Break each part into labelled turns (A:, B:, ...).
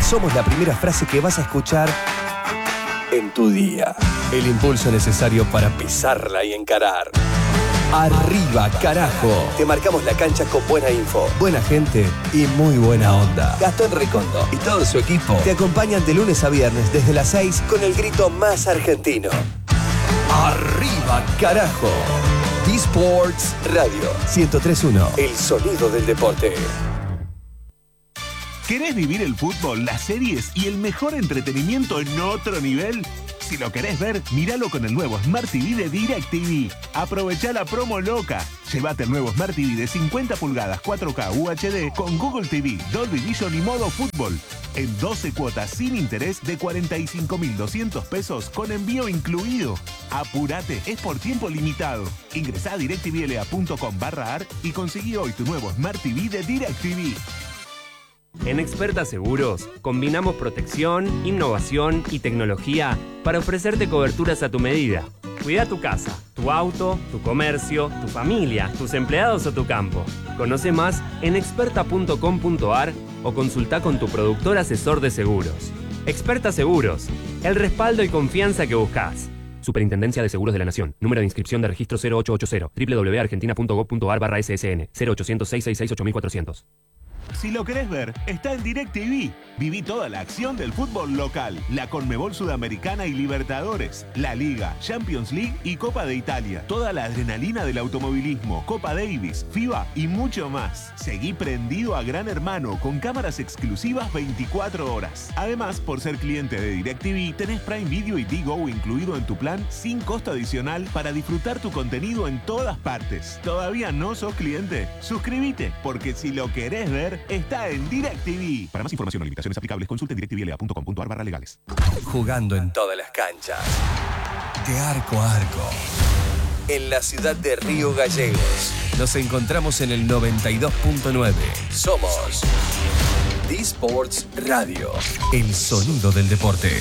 A: Somos la primera frase que vas a escuchar en tu día. El impulso necesario para pisarla y encarar. Arriba, carajo. Te marcamos la cancha con buena info, buena gente y muy buena onda. Gastón Recondo y todo su equipo te acompañan de lunes a viernes desde las 6 con el grito más argentino. Arriba, carajo. D-Sports Radio 103.1. El sonido del deporte.
B: ¿Querés vivir el fútbol, las series y el mejor entretenimiento en otro nivel? Si lo querés ver, míralo con el nuevo Smart TV de DirecTV. Aprovechá la promo loca. Llévate el nuevo Smart TV de 50 pulgadas 4K UHD con Google TV, Dolby Vision y modo fútbol. En 12 cuotas sin interés de 45.200 pesos con envío incluido. Apurate, es por tiempo limitado. Ingresá a directvla.com/ar y conseguí hoy tu nuevo Smart TV de DirecTV.
C: En Experta Seguros, combinamos protección, innovación y tecnología para ofrecerte coberturas a tu medida. Cuida tu casa, tu auto, tu comercio, tu familia, tus empleados o tu campo. Conoce más en experta.com.ar o consulta con tu productor asesor de seguros. Experta Seguros, el respaldo y confianza que buscas. Superintendencia de Seguros de la Nación. Número de inscripción de registro 0880 www.argentina.gov.ar/ssn 0800 666 8400.
B: Si lo querés ver, está en DirecTV. Viví toda la acción del fútbol local, la Conmebol Sudamericana y Libertadores, la Liga, Champions League y Copa de Italia. Toda la adrenalina del automovilismo, Copa Davis, FIBA y mucho más. Seguí prendido a Gran Hermano con cámaras exclusivas 24 horas. Además, por ser cliente de DirecTV, tenés Prime Video y Digo incluido en tu plan sin costo adicional para disfrutar tu contenido en todas partes. ¿Todavía no sos cliente? Suscríbete, porque si lo querés ver, está en DirecTV. Para más información o limitaciones aplicables, consulte directvla.com.ar/legales.
A: Jugando en todas las canchas. De arco a arco. En la ciudad de Río Gallegos. Nos encontramos en el 92.9. Somos D-Sports Radio. El sonido del deporte.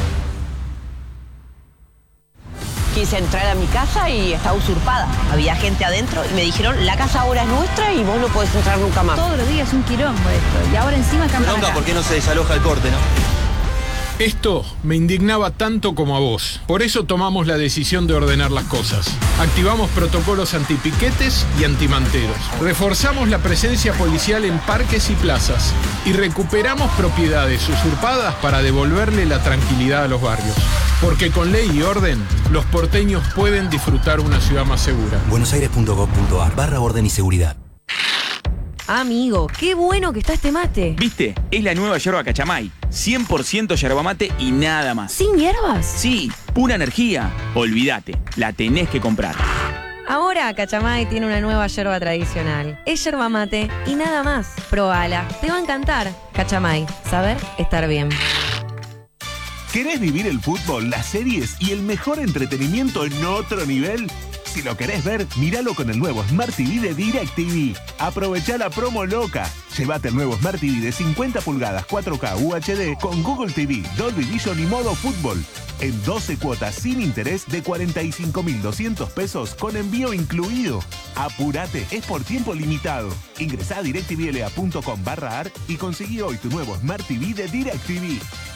D: Quise entrar a mi casa y estaba usurpada. Había gente adentro y me dijeron, la casa ahora es nuestra y vos no podés entrar nunca más.
E: Todos los días es un quilombo esto. Y ahora encima cambian acá.
F: ¿Por qué no se desaloja el corte, no?
G: Esto me indignaba tanto como a vos. Por eso tomamos la decisión de ordenar las cosas. Activamos protocolos antipiquetes y antimanteros. Reforzamos la presencia policial en parques y plazas. Y recuperamos propiedades usurpadas para devolverle la tranquilidad a los barrios. Porque con ley y orden, los porteños pueden disfrutar una ciudad más segura.
F: buenosaires.gov.ar/orden y seguridad.
E: Amigo, qué bueno que está este mate.
H: ¿Viste? Es la nueva yerba Cachamay. 100% yerba mate y nada más.
E: ¿Sin hierbas?
H: Sí, pura energía. Olvídate, la tenés que comprar.
E: Ahora Cachamay tiene una nueva yerba tradicional. Es yerba mate y nada más. Probala, te va a encantar. Cachamay, saber estar bien.
B: ¿Querés vivir el fútbol, las series y el mejor entretenimiento en otro nivel? Si lo querés ver, míralo con el nuevo Smart TV de DirecTV. Aprovechá la promo loca. Llévate el nuevo Smart TV de 50 pulgadas 4K UHD con Google TV, Dolby Vision y modo fútbol. En 12 cuotas sin interés de 45.200 pesos con envío incluido. Apurate, es por tiempo limitado. Ingresá a directvla.com/ar y conseguí hoy tu nuevo Smart TV de DirecTV.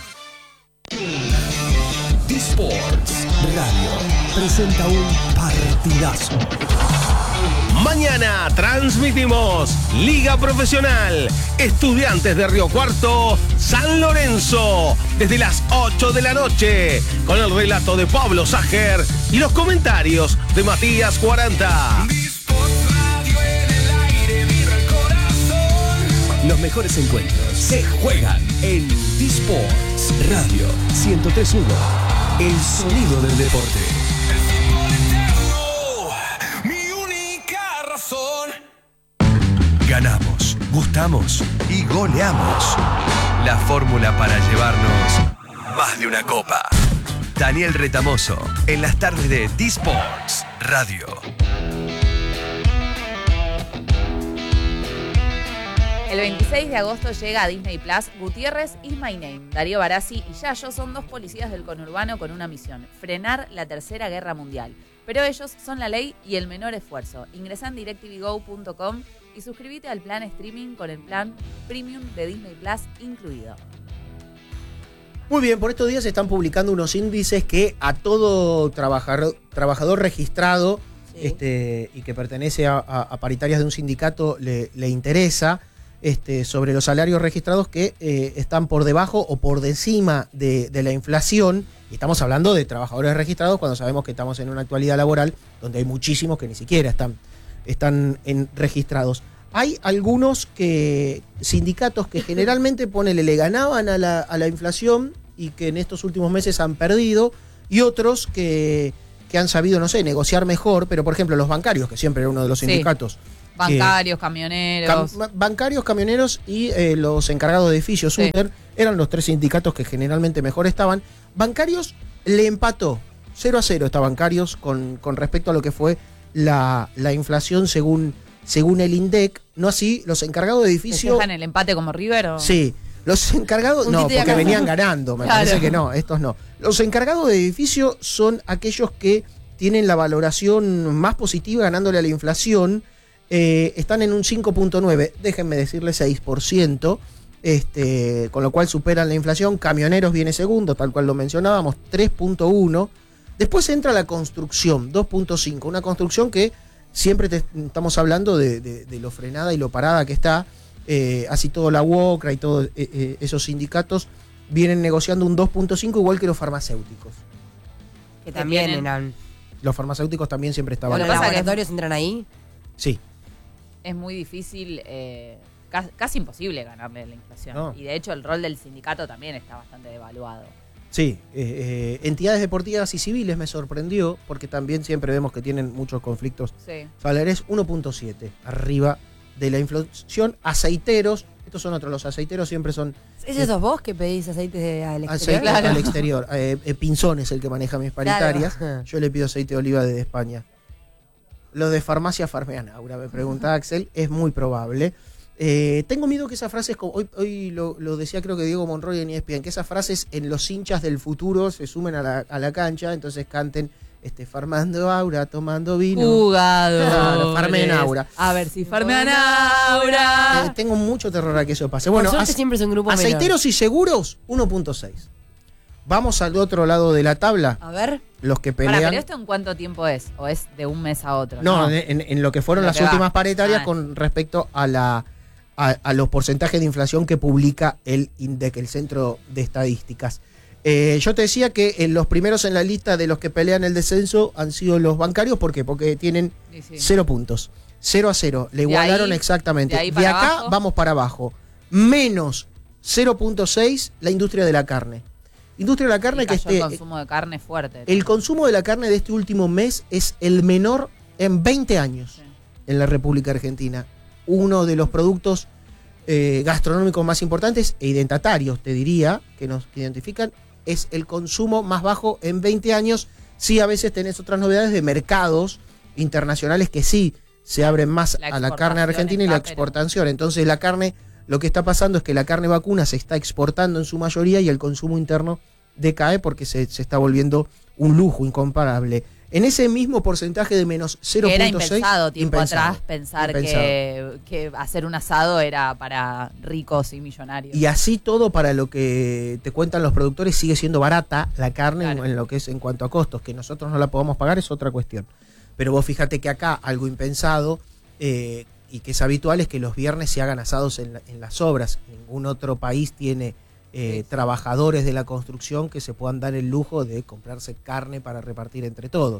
A: D-Sports Radio presenta un partidazo. Mañana transmitimos Liga Profesional Estudiantes de Río Cuarto, San Lorenzo, desde las 8 de la noche, con el relato de Pablo Sager y los comentarios de Matías 40. Los mejores encuentros se juegan en D-Sports Radio 103.1. El sonido del deporte. Mi única razón. Ganamos, gustamos y goleamos. La fórmula para llevarnos más de una copa. Daniel Retamoso, en las tardes de D-Sports Radio.
I: El 26 de agosto llega a Disney Plus Gutiérrez is My Name. Darío Barassi y Yayo son dos policías del conurbano con una misión: frenar la Tercera Guerra Mundial. Pero ellos son la ley y el menor esfuerzo. Ingresá en directvgo.com y suscríbete al plan streaming con el plan Premium de Disney Plus incluido.
J: Muy bien, por estos días se están publicando unos índices que a todo trabajador registrado y que pertenece a paritarias de un sindicato le interesa, sobre los salarios registrados que están por debajo o por encima de la inflación. Y estamos hablando de trabajadores registrados cuando sabemos que estamos en una actualidad laboral donde hay muchísimos que ni siquiera están registrados. Hay algunos sindicatos que generalmente le ganaban a la inflación y que en estos últimos meses han perdido, y otros que han sabido, no sé, negociar mejor, pero por ejemplo los bancarios, que siempre era uno de los sindicatos.
I: Bancarios, camioneros.
J: Bancarios, camioneros y los encargados de edificios, SUTER, eran los 3 sindicatos que generalmente mejor estaban. Bancarios le empató 0-0 está Bancarios con respecto a lo que fue la inflación según el INDEC. No así, los encargados de edificio.
I: ¿Dejan el empate como River o?
J: Sí, los encargados, no, porque venían ganando, me parece que no, estos no. Los encargados de edificio son aquellos que tienen la valoración más positiva ganándole a la inflación. Están en un 5.9, déjenme decirle 6%, con lo cual superan la inflación. Camioneros viene segundo, tal cual lo mencionábamos, 3.1. Después entra la construcción, 2.5, una construcción que siempre estamos hablando de lo frenada y lo parada que está. Así todo la UOCRA y todos esos sindicatos vienen negociando un 2.5, igual que los farmacéuticos.
K: Que también eran.
J: Los farmacéuticos también siempre estaban.
K: ¿Los laboratorios entran ahí?
J: Sí.
I: Es muy difícil, casi imposible ganarle a la inflación.
J: No.
I: Y de hecho el rol del sindicato también está bastante devaluado.
J: Sí, entidades deportivas y civiles me sorprendió, porque también siempre vemos que tienen muchos conflictos salariales. 1.7, arriba de la inflación. Aceiteros, estos son otros, los aceiteros siempre son...
K: ¿Ese sos vos que pedís aceite al exterior?
J: Aceite al exterior. Pinzón es el que maneja mis paritarias. Claro. Yo le pido aceite de oliva desde España. Lo de farmacia Farmeanaura, me pregunta Axel, es muy probable. Tengo miedo que esas frases, hoy lo decía creo que Diego Monroy en ESPN, que esas frases en los hinchas del futuro se sumen a la cancha, entonces canten farmando aura, tomando vino.
I: Jugado.
J: Claro, Farmeanaura.
I: A ver si Farmeanaura.
J: Tengo mucho terror a que eso pase. Bueno,
K: siempre es un grupo
J: aceiteros menor. Y seguros, 1.6. Vamos al otro lado de la tabla.
K: A ver.
J: Los que pelean.
I: ¿Pero esto en cuánto tiempo es? ¿O es de un mes a otro?
J: No. En lo que fueron las últimas paritarias con respecto a los porcentajes de inflación que publica el INDEC, el Centro de Estadísticas. Yo te decía que los primeros en la lista de los que pelean el descenso han sido los bancarios. ¿Por qué? Porque tienen 0 puntos. 0-0. Le igualaron exactamente. De acá abajo. Vamos para abajo. Menos 0.6 la industria de la carne. Industria de la carne
I: el consumo de carne fuerte.
J: El consumo de la carne de este último mes es el menor en 20 años en la República Argentina. Uno de los productos gastronómicos más importantes e identitarios, te diría, que nos identifican, es el consumo más bajo en 20 años. Sí, a veces tenés otras novedades de mercados internacionales que sí se abren más a la carne argentina y la exportación. Entonces la carne, lo que está pasando es que la carne vacuna se está exportando en su mayoría y el consumo interno decae porque se está volviendo un lujo incomparable. En ese mismo porcentaje de menos 0.6...
I: Era impensado tiempo atrás pensar que hacer un asado era para ricos y millonarios.
J: Y así todo, para lo que te cuentan los productores, sigue siendo barata la carne en lo que es en cuanto a costos. Que nosotros no la podamos pagar es otra cuestión. Pero vos fíjate que acá algo impensado y que es habitual es que los viernes se hagan asados en las obras. Ningún otro país tiene... trabajadores de la construcción que se puedan dar el lujo de comprarse carne para repartir entre todos.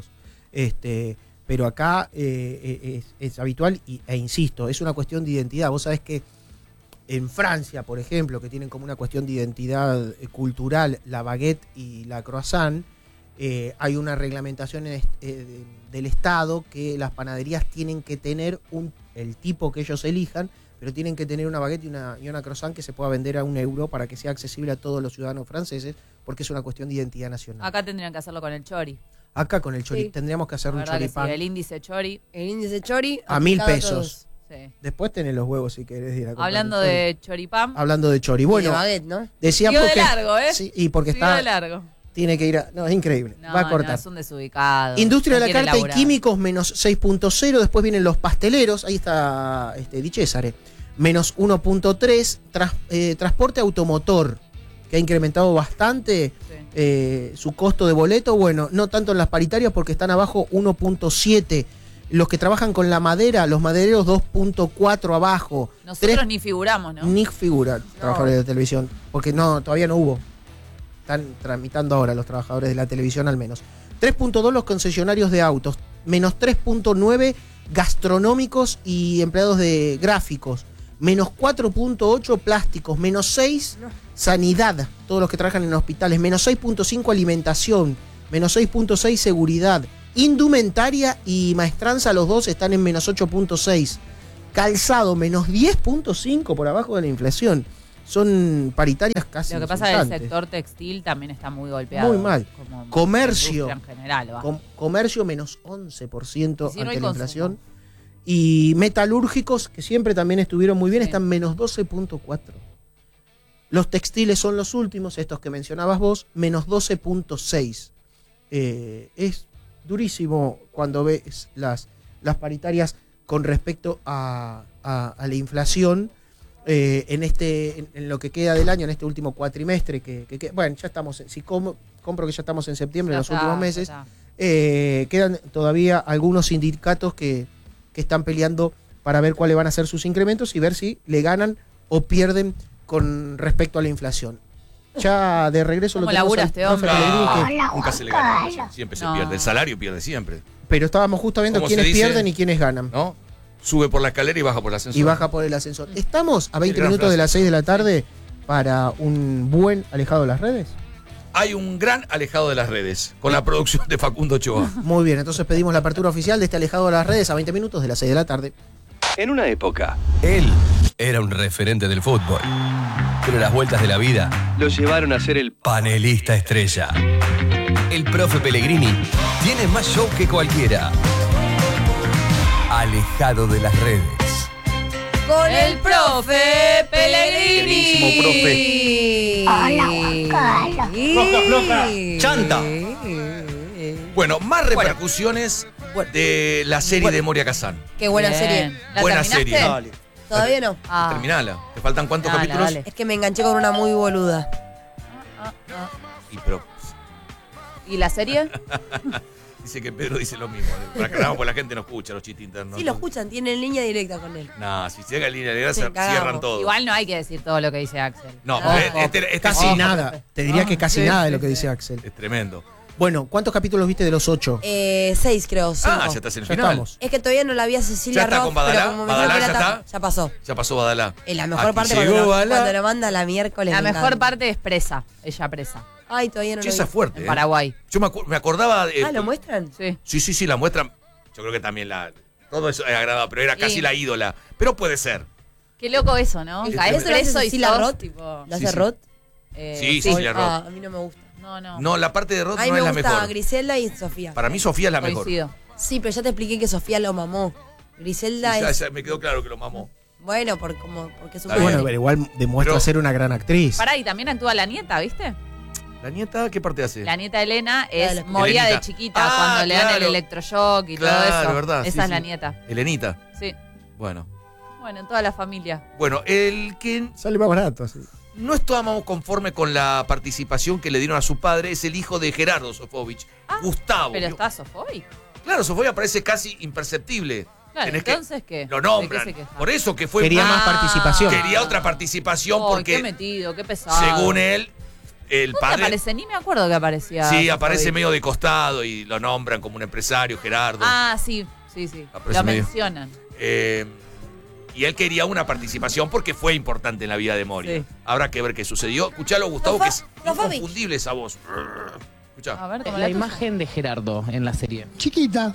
J: Pero acá es habitual e insisto, es una cuestión de identidad. Vos sabés que en Francia, por ejemplo, que tienen como una cuestión de identidad cultural la baguette y la croissant, hay una reglamentación del Estado que las panaderías tienen que tener el tipo que ellos elijan, pero tienen que tener una baguette y una croissant que se pueda vender a €1 para que sea accesible a todos los ciudadanos franceses, porque es una cuestión de identidad nacional.
I: Acá tendrían que hacerlo con el chori.
J: Acá con el chori, tendríamos que hacer un choripán.
I: Sí, el índice chori.
J: A 1.000 pesos.
I: Sí.
J: Después tenés los huevos si querés ir a comprar.
I: Hablando de choripán.
J: Hablando de chori. Bueno,
K: de baguette, ¿no?
J: Decían
I: porque... de largo, ¿eh?
J: Sí, y porque
I: de largo.
J: Tiene que ir a... No, es increíble. Va a cortar.
I: No, es un desubicado.
J: Industria de la carta y químicos, menos 6.0. Después vienen los pasteleros. Ahí está Di Cesare. Menos 1.3. Transporte automotor. que ha incrementado bastante su costo de boleto. Bueno, no tanto en las paritarias porque están abajo 1.7. Los que trabajan con la madera, los madereros 2.4 abajo.
I: Nosotros ni figuramos, ¿no?
J: Ni figuran trabajadores de televisión, porque todavía no hubo. Están tramitando ahora los trabajadores de la televisión al menos. 3.2 los concesionarios de autos, menos 3.9 gastronómicos y empleados de gráficos, menos 4.8 plásticos, menos 6 sanidad, todos los que trabajan en hospitales, menos 6.5 alimentación, menos 6.6 seguridad. Indumentaria y maestranza, los dos están en menos 8.6. Calzado, menos 10.5 por abajo de la inflación. Son paritarias casi.
I: Lo que pasa es que el sector textil también está muy golpeado.
J: Muy mal. Comercio.
I: En general,
J: comercio menos 11% ante la inflación. Y metalúrgicos, que siempre también estuvieron muy bien, están menos 12.4. Los textiles son los últimos, estos que mencionabas vos, menos 12.6. Es durísimo cuando ves las paritarias con respecto a la inflación en lo que queda del año, en este último cuatrimestre, bueno, ya estamos, si compro que ya estamos en septiembre, en los últimos meses, quedan todavía algunos sindicatos que están peleando para ver cuáles van a ser sus incrementos y ver si le ganan o pierden con respecto a la inflación. Ya de regreso lo tenemos al profe Pellegrini,
L: nunca se le gana, siempre se pierde. El salario pierde siempre.
J: Pero estábamos justo viendo quiénes pierden y quiénes ganan.
L: ¿No? Sube por la escalera y baja por el ascensor.
J: Y baja por el ascensor. Estamos a 20 minutos de las 6 de la tarde para un buen alejado de las redes.
L: Hay un gran alejado de las redes, con la producción de Facundo Ochoa.
J: Muy bien, entonces pedimos la apertura oficial de este alejado de las redes a 20 minutos de las 6 de la tarde.
A: En una época, él era un referente del fútbol. Pero las vueltas de la vida lo llevaron a ser el panelista estrella. El profe Pellegrini tiene más show que cualquiera. Alejado de las redes.
I: Con el profe Pellegrini.
K: Hola,
L: Floca. Chanta. Bueno, más repercusiones de la serie de Moria Kazan.
K: Qué buena serie.
L: Buena serie.
K: Dale. Todavía no.
L: Terminala. ¿Te faltan cuántos capítulos?
K: Dale. Es que me enganché con una muy boluda.
I: ¿Y la serie?
L: Dice que Pedro dice lo mismo. Para que hagamos, porque la gente no escucha los chistes internos.
K: Sí, lo escuchan, tienen línea directa con él.
L: No, si llega en línea directa, cierran todo.
I: Igual no hay que decir todo lo que dice Axel.
L: No,
J: casi nada. Te diría que casi nada de lo que dice Axel.
L: Es tremendo.
J: Bueno, ¿cuántos capítulos viste de los 8?
K: 6 creo. 5.
L: Ya estás en el final.
K: Es que todavía no la vi a Cecilia
L: Roth. ¿Ya está con Badalá?
K: Pero como
L: ¿Badalá ya está?
K: Ya pasó.
L: Ya pasó Badalá.
K: La mejor parte cuando lo manda la miércoles.
I: La mejor parte es presa. Ella presa.
K: Ay, todavía no lo vi.
L: Esa es fuerte.
I: En Paraguay.
L: Yo me acordaba de...
K: ¿lo muestran?
I: Sí.
L: Sí, la muestran. Yo creo que también todo eso es agradable, pero era casi la ídola. Pero puede ser.
I: Qué loco eso, ¿no?
K: ¿Eso lo hace Cecilia Roth? ¿Lo hace Roth?
L: Sí, Cecilia Roth.
K: A mí no me gusta.
L: No, la parte de Roth no es la mejor.
K: A mí me gusta Griselda y Sofía.
L: Para mí Sofía es la mejor.
K: Sí, pero ya te expliqué que Sofía lo mamó. Griselda es...
L: Ya me quedó claro que lo mamó.
K: Bueno, porque es un...
J: Bueno, pero igual demuestra ser una gran actriz.
I: Pará, y también actúa la nieta, ¿viste?
L: ¿La nieta qué parte hace?
I: La nieta Elena es Moria de chiquita, cuando le dan el electroshock y todo eso.
L: Verdad,
I: esa es la nieta.
L: Elenita.
I: Sí.
L: Bueno,
I: toda la familia.
L: Bueno, el que...
J: Sale más barato, así.
L: No estábamos conformes con la participación que le dieron a su padre, es el hijo de Gerardo Sofovich, Gustavo.
I: Pero está Sofovich.
L: Claro, Sofovich aparece casi imperceptible.
I: Claro, entonces ¿qué?
L: Lo nombran. Por eso que fue...
J: Quería más participación.
L: Quería otra participación porque...
I: Qué metido, qué pesado.
L: Según él, el padre...
I: aparece? Ni me acuerdo que aparecía.
L: Sí,
I: Sofovich.
L: aparece medio de costado y lo nombran como un empresario, Gerardo.
I: Sí.
L: Aparece
I: lo
L: medio.
I: mencionan.
L: Y él quería una participación porque fue importante en la vida de Moria.
I: Sí.
L: Habrá que ver qué sucedió. Escuchalo, Gustavo, que es inconfundible esa voz. Escuchá.
I: A ver,
M: la imagen de Gerardo en la serie.
N: Chiquita.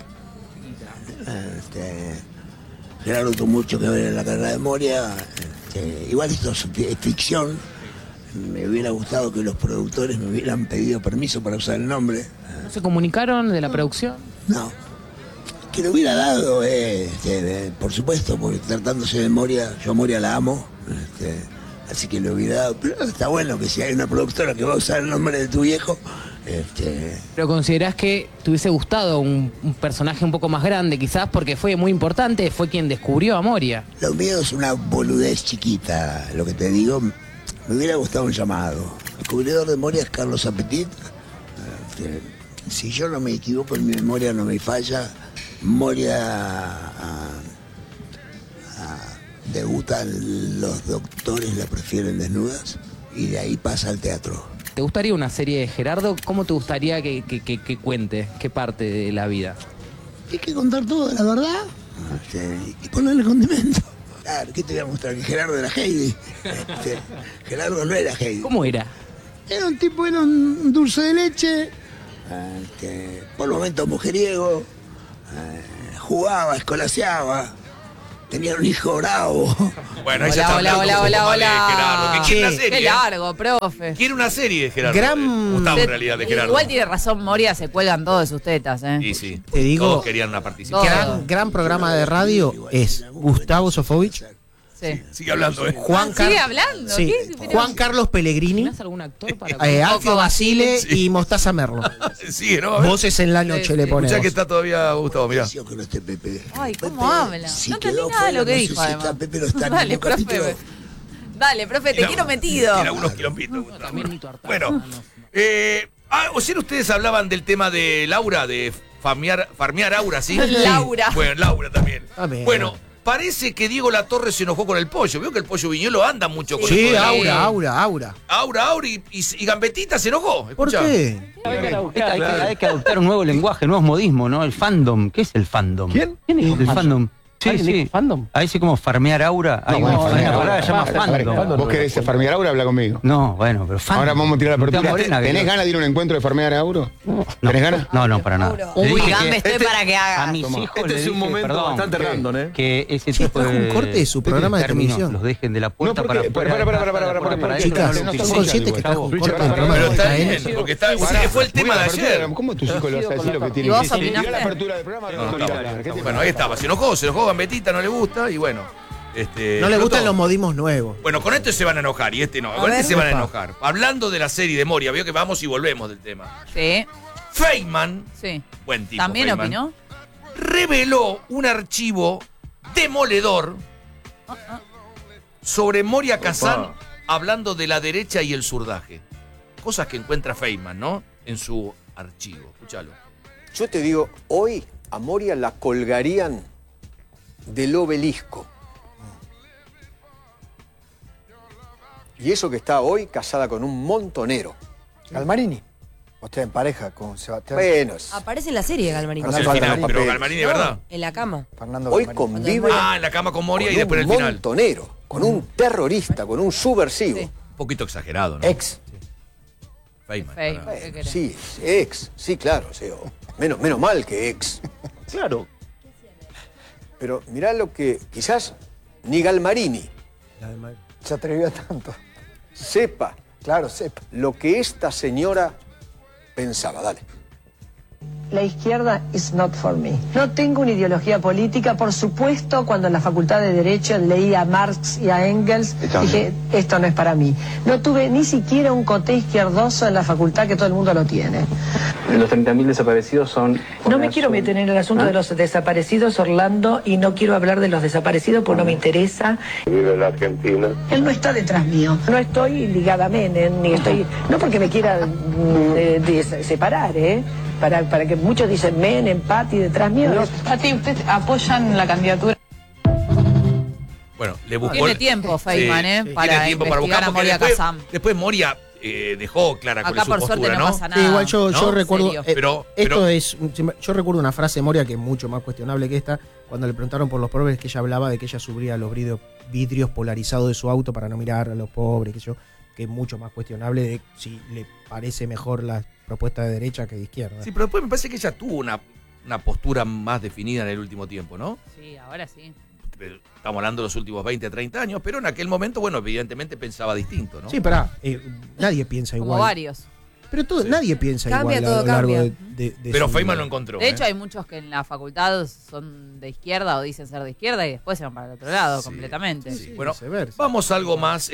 N: Gerardo tuvo mucho que ver en la carrera de Moria. Igual esto es ficción. Me hubiera gustado que los productores me hubieran pedido permiso para usar el nombre.
M: ¿No se comunicaron de la producción?
N: No. Que lo hubiera dado, por supuesto, porque tratándose de Moria, yo a Moria la amo, así que lo hubiera dado. Pero está bueno que si hay una productora que va a usar el nombre de tu viejo.
M: ¿Pero considerás que te hubiese gustado un personaje un poco más grande, quizás, porque fue muy importante, fue quien descubrió a Moria?
N: Lo mío es una boludez chiquita, lo que te digo. Me hubiera gustado un llamado, descubridor de Moria es Carlos Apetit. Si yo no me equivoco, en mi memoria no me falla, Moria debutan Los Doctores la prefieren desnudas y de ahí pasa al teatro.
M: ¿Te gustaría una serie de Gerardo? ¿Cómo te gustaría que cuente? ¿Qué parte de la vida?
N: Hay que contar todo, la verdad, y ponerle condimento. Claro, ¿qué te voy a mostrar? Que Gerardo era Heidi. Gerardo no era Heidi.
M: ¿Cómo era?
N: Era un tipo, era un dulce de leche, por momentos mujeriego, jugaba, escolaseaba, tenía un hijo bravo.
L: Bueno, ahí ya está hablando un poco más de Gerardo. Que quiere una serie.
I: Qué largo, profe.
L: Quiere una serie de Gerardo. Gustavo, en realidad, de Gerardo.
I: Igual tiene razón Moria, se cuelgan todos de sus tetas,
L: Y sí.
J: Te digo,
L: todos querían una participación.
J: Gran programa de radio es Gustavo Sofovich.
I: Sí.
L: Sigue hablando,
I: Sigue hablando.
J: Sí.
I: ¿Qué?
J: Juan Carlos Pellegrini.
M: ¿Tienes algún actor para
J: Alfio Basile y Mostaza Merlo.
L: Sigue, ¿no?
J: Voces en la noche le ponemos.
L: Escuchá que está todavía Gustavo, mirá.
I: Ay, ¿cómo habla? No entendí nada de lo que dijo, además.
N: Pepe no está en
I: Dale,
N: ningún capítulo.
I: profe. Dale, profe, te quiero metido.
L: Tiene algunos quilombitos. Bueno, ayer ustedes hablaban del tema de Laura, de farmear Aura, ¿sí?
I: Laura.
L: Bueno, Laura también. Bueno, parece que Diego Latorre se enojó con el Pollo. Veo que el Pollo Viñolo anda mucho con
J: Sí,
L: el
J: Aura.
L: Aura y Gambetita se enojó.
J: ¿Por qué?
O: Hay que adoptar un nuevo lenguaje, nuevos modismos, ¿no? El fandom. ¿Qué es el fandom? ¿Quién es el fandom? Sí. ¿Fandom? Ahí sí como farmear Aura. Ahora se llama fandom.
P: ¿Vos querés farmear Aura? Habla conmigo.
O: No, bueno, pero fandom.
P: Ahora vamos a tirar la apertura. ¿Tenés ganas de ir a un encuentro de farmear a Aura? ¿Tenés ganas?
O: No, para nada.
D: Uy, Gambe, estoy para que haga.
O: A mis hijos
L: Este es un momento bastante random, ¿eh?
O: Que ese tipo de
J: un corte de su programa de televisión.
O: Los dejen de la puerta para afuera.
J: Chicas, son conscientes que trajo un corte del programa.
L: Pero está bien, porque fue el tema de ayer.
P: ¿Cómo tus hijos lo hacen lo que tienen que decir? Mirá la apertura del programa.
L: Bueno, ahí estaba. Se enojó Gambetita, no le gusta y bueno.
J: No le gustan los modismos nuevos.
L: Bueno, con este se van a enojar y este no. Con este se van a enojar. Hablando de la serie de Moria, veo que vamos y volvemos del tema.
I: Sí.
L: Feynman, buen tipo.
I: ¿También
L: Feynman,
I: opinó?
L: reveló un archivo demoledor sobre Moria Kazan hablando de la derecha y el zurdaje. Cosas que encuentra Feynman, ¿no? En su archivo. Escúchalo.
Q: Yo te digo, hoy a Moria la colgarían del obelisco. Y eso que está hoy casada con un montonero.
R: Galmarini. Usted en pareja con Sebastián.
Q: Bueno.
K: Aparece en la serie Galmarini.
L: No, final, pero Galmarini de verdad.
K: En la cama.
R: Fernando
Q: Hoy
R: Galmarini.
Q: convive.
L: En la cama con Moria y después en el final.
Q: Un montonero, con un terrorista, con un subversivo.
L: Un poquito exagerado, ¿no?
Q: Ex.
L: Feynman.
Q: Sí, ex. Sí, claro. Sí, menos mal que ex.
R: Claro.
Q: Pero mirá lo que quizás ni Galmarini
R: se atrevió a tanto.
Q: Sepa.
R: Claro, sepa.
Q: Lo que esta señora pensaba. Dale.
S: La izquierda is not for me. No tengo una ideología política. Por supuesto, cuando en la Facultad de Derecho leía a Marx y a Engels, dije, esto no es para mí. No tuve ni siquiera un coté izquierdoso en la facultad, que todo el mundo lo tiene.
T: Los 30.000 desaparecidos son...
S: No me quiero meter en el asunto de los desaparecidos, Orlando, y no quiero hablar de los desaparecidos porque no me interesa.
U: Vive en la Argentina.
S: Él no está detrás mío. No estoy ligada a Menem, ni estoy... No porque me quiera separar, para que muchos dicen Menem, Pati, detrás mío.
V: Pati, ¿usted apoyan la candidatura?
L: Bueno, le buscó...
I: Tiene tiempo Feynman, para investigar a Moria Kazan.
L: Después Moria dejó clara cuál es su postura,
I: suerte no pasa nada.
J: Sí, igual yo recuerdo...
L: Pero
J: yo recuerdo una frase de Moria que es mucho más cuestionable que esta, cuando le preguntaron por los pobres, que ella hablaba de que ella subía los vidrios polarizados de su auto para no mirar a los pobres, que es mucho más cuestionable de si le parece mejor la propuesta de derecha que de izquierda.
L: Sí, pero después me parece que ella tuvo una postura más definida en el último tiempo, ¿no?
I: Sí, ahora sí.
L: Estamos hablando de los últimos 20, 30 años, pero en aquel momento, bueno, evidentemente pensaba distinto, ¿no?
J: Sí, pero nadie piensa igual.
I: Como varios.
J: Pero nadie piensa
K: cambia,
J: igual a lo largo de
L: pero Feynman lo encontró.
I: De hecho, hay muchos que en la facultad son de izquierda o dicen ser de izquierda y después se van para el otro lado completamente.
L: Sí. Bueno, vamos a algo más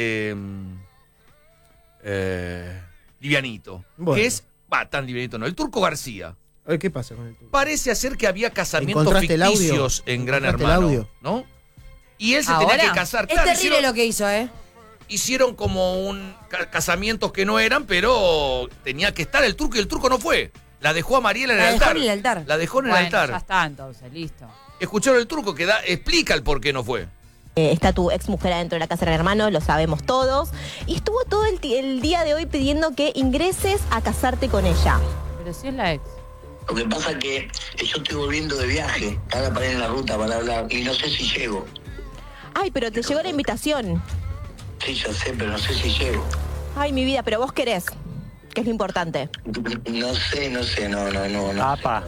L: livianito.
J: Bueno.
L: Que es, tan livianito no, el Turco García.
J: A ver, ¿qué pasa con el Turco?
L: Parece ser que había casamientos ficticios en Gran Hermano, ¿no? Y él se tenía que casar.
K: Es terrible lo que hizo,
L: hicieron como un casamientos que no eran, pero tenía que estar el turco y el turco no fue. La dejó a Mariela en el altar.
K: La dejó en el altar.
L: La dejó en el
I: Bueno,
L: altar.
I: ya está entonces, listo.
L: Escucharon el turco que explica el por qué no fue.
C: Está tu ex mujer adentro de la casa de hermano, lo sabemos todos. Y estuvo todo el día de hoy pidiendo que ingreses a casarte con ella.
I: Pero si es la ex.
N: Lo que pasa es que yo estoy volviendo de viaje, ahora paré en la ruta para hablar y no sé si llego.
C: Ay, pero te llegó la invitación.
N: Sí, ya sé, pero no sé si llego.
C: Ay, mi vida, pero vos querés, que es lo importante.
N: No sé, no.
O: Apa.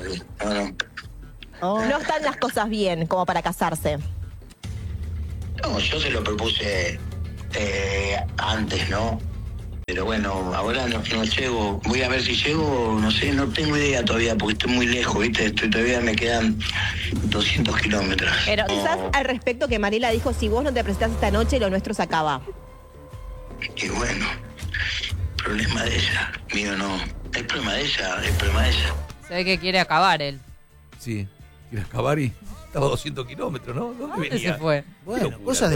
C: No están las cosas bien como para casarse.
N: No, yo se lo propuse antes, ¿no? Pero bueno, ahora no llego. Voy a ver si llego, no sé, no tengo idea todavía porque estoy muy lejos, ¿viste? Todavía me quedan 200 kilómetros.
C: Pero quizás al respecto que Mariela dijo, si vos no te presentás esta noche, lo nuestro se acaba.
N: Y bueno, problema de ella, mío no. El problema de ella.
I: Se ve que quiere acabar él.
L: Sí, quiere acabar y estaba a 200 kilómetros, ¿no? ¿Dónde venía?
I: Se fue.
J: Bueno, cosas